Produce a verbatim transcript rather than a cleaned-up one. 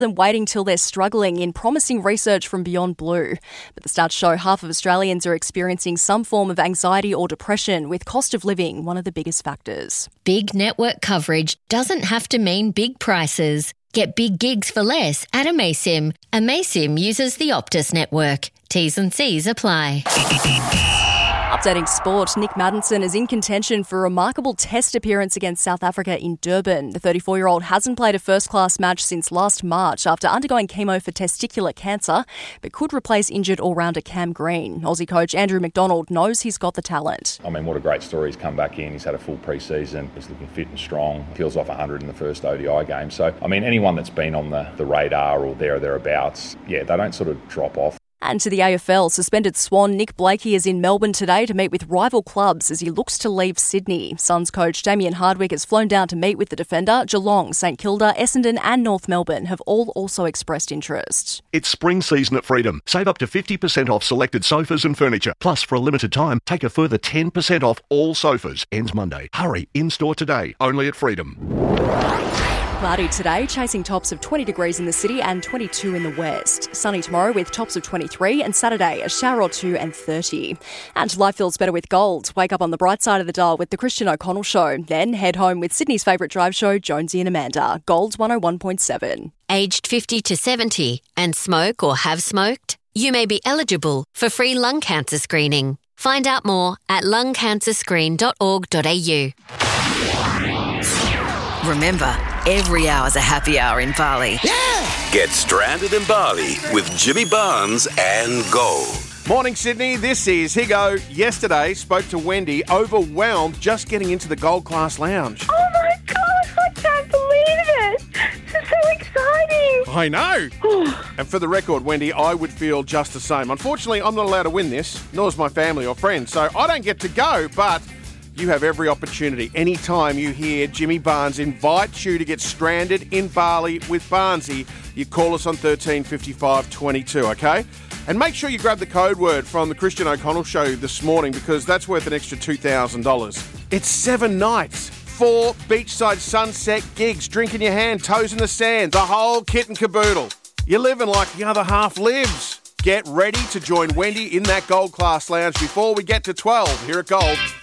than waiting till they're struggling in promising research from Beyond Blue. But the stats show half of Australians are experiencing some form of anxiety or depression, with cost of living one of the biggest factors. Big network coverage doesn't have to mean big prices. Get big gigs for less at Amaysim. Amaysim uses the Optus network. T's and C's apply. Updating sport, Nick Maddinson is in contention for a remarkable test appearance against South Africa in Durban. The thirty-four-year-old hasn't played a first-class match since last March after undergoing chemo for testicular cancer, but could replace injured all-rounder Cam Green. Aussie coach Andrew McDonald knows he's got the talent. I mean, what a great story. He's come back in, he's had a full pre-season, he's looking fit and strong, peels off one hundred in the first O D I game. So, I mean, anyone that's been on the, the radar or there or thereabouts, yeah, they don't sort of drop off. And to the A F L, suspended Swan Nick Blakey is in Melbourne today to meet with rival clubs as he looks to leave Sydney. Suns coach Damien Hardwick has flown down to meet with the defender. Geelong, St Kilda, Essendon and North Melbourne have all also expressed interest. It's spring season at Freedom. Save up to fifty percent off selected sofas and furniture. Plus, for a limited time, take a further ten percent off all sofas. Ends Monday. Hurry, in-store today. Only at Freedom. Cloudy today, chasing tops of twenty degrees in the city and twenty-two in the west. Sunny tomorrow with tops of twenty-three, and Saturday a shower or two and thirty. And life feels better with gold. Wake up on the bright side of the dial with the Christian O'Connell Show. Then head home with Sydney's favourite drive show, Jonesy and Amanda. Gold one oh one point seven. Aged fifty to seventy and smoke or have smoked? You may be eligible for free lung cancer screening. Find out more at lung cancer screen dot org dot a u. Remember, every hour's a happy hour in Bali. Yeah! Get stranded in Bali with Jimmy Barnes and Gold. Morning, Sydney. This is Higo. Yesterday, spoke to Wendy, overwhelmed just getting into the Gold Class Lounge. Oh my gosh, I can't believe it. This is so exciting. I know. And for the record, Wendy, I would feel just the same. Unfortunately, I'm not allowed to win this, nor is my family or friends, so I don't get to go, but you have every opportunity. Anytime you hear Jimmy Barnes invite you to get stranded in Bali with Barnesy, you call us on thirteen fifty-five twenty-two, okay? And make sure you grab the code word from the Christian O'Connell Show this morning, because that's worth an extra two thousand dollars. It's seven nights, four beachside sunset gigs, drink in your hand, toes in the sand, the whole kit and caboodle. You're living like the other half lives. Get ready to join Wendy in that Gold Class Lounge before we get to twelve here at Gold.